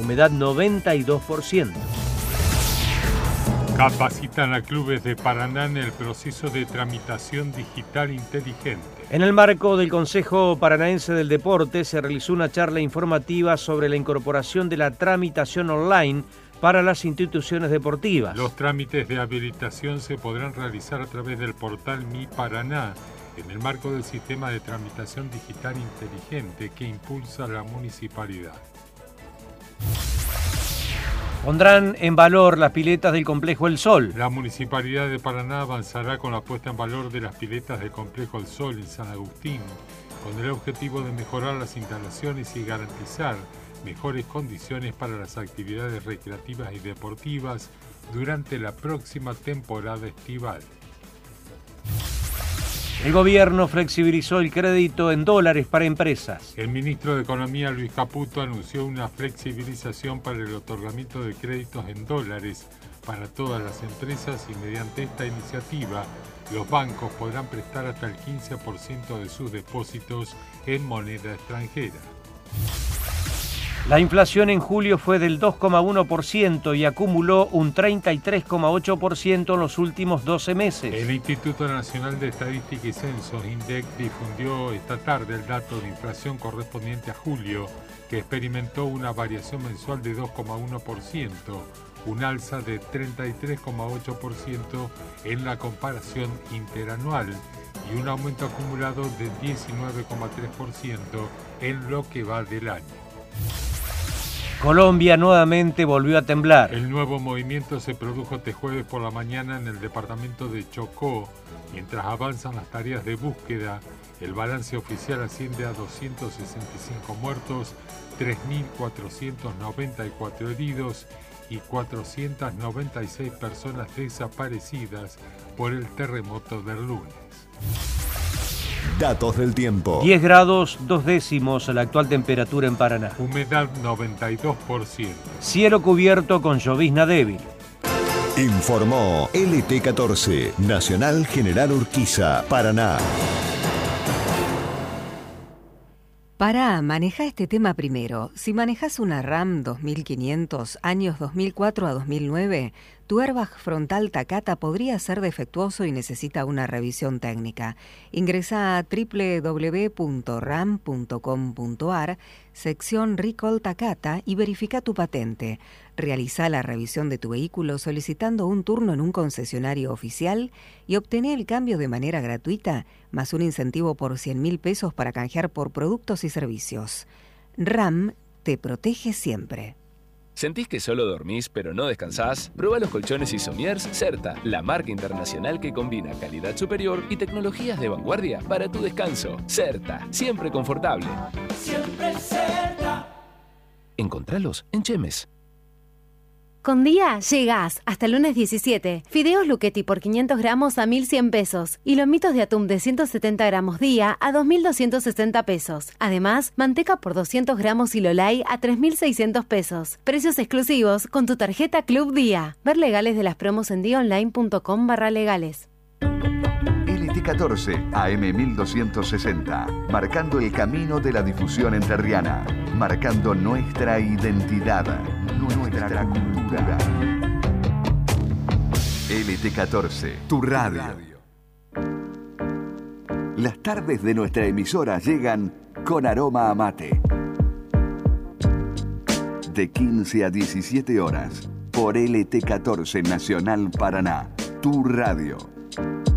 humedad 92%. Capacitan a clubes de Paraná en el proceso de tramitación digital inteligente. En el marco del Consejo Paranaense del Deporte se realizó una charla informativa sobre la incorporación de la tramitación online para las instituciones deportivas. Los trámites de habilitación se podrán realizar a través del portal Mi Paraná, en el marco del sistema de tramitación digital inteligente que impulsa la municipalidad. Pondrán en valor las piletas del Complejo El Sol. La Municipalidad de Paraná avanzará con la puesta en valor de las piletas del Complejo El Sol en San Agustín, con el objetivo de mejorar las instalaciones y garantizar mejores condiciones para las actividades recreativas y deportivas durante la próxima temporada estival. El gobierno flexibilizó el crédito en dólares para empresas. El ministro de Economía, Luis Caputo, anunció una flexibilización para el otorgamiento de créditos en dólares para todas las empresas y mediante esta iniciativa los bancos podrán prestar hasta el 15% de sus depósitos en moneda extranjera. La inflación en julio fue del 2,1% y acumuló un 33,8% en los últimos 12 meses. El Instituto Nacional de Estadística y Censos, INDEC, difundió esta tarde el dato de inflación correspondiente a julio, que experimentó una variación mensual de 2,1%, un alza de 33,8% en la comparación interanual y un aumento acumulado de 19,3% en lo que va del año. Colombia nuevamente volvió a temblar. El nuevo movimiento se produjo este jueves por la mañana en el departamento de Chocó. Mientras avanzan las tareas de búsqueda, el balance oficial asciende a 265 muertos, 3.494 heridos y 496 personas desaparecidas por el terremoto del lunes. Datos del tiempo. 10 grados 2 décimos la actual temperatura en Paraná. Humedad 92%. Cielo cubierto con llovizna débil. Informó LT14, Nacional General Urquiza, Paraná. Para manejar este tema primero, si manejas una RAM 2500 años 2004 a 2009, tu airbag frontal Takata podría ser defectuoso y necesita una revisión técnica. Ingresa a www.ram.com.ar, sección Recall Takata y verifica tu patente. Realiza la revisión de tu vehículo solicitando un turno en un concesionario oficial y obtené el cambio de manera gratuita, más un incentivo por 100.000 pesos para canjear por productos y servicios. RAM te protege siempre. ¿Sentís que solo dormís pero no descansás? Prueba los colchones Isomiers Certa, la marca internacional que combina calidad superior y tecnologías de vanguardia para tu descanso. Certa, siempre confortable. Siempre Certa. Encontralos en Chemes. Con Día llegás hasta el lunes 17. Fideos Luchetti por 500 gramos a 1.100 pesos. Y lomitos de atún de 170 gramos día a 2.260 pesos. Además, manteca por 200 gramos y Lolay a 3.600 pesos. Precios exclusivos con tu tarjeta Club Día. Ver legales de las promos en diaonline.com/legales. LT14, AM 1260. Marcando el camino de la difusión entrerriana. Marcando nuestra identidad. Nuestra cultura. LT14, tu radio. Las tardes de nuestra emisora llegan con aroma a mate. De 15 a 17 horas, por LT14 Nacional Paraná, tu radio.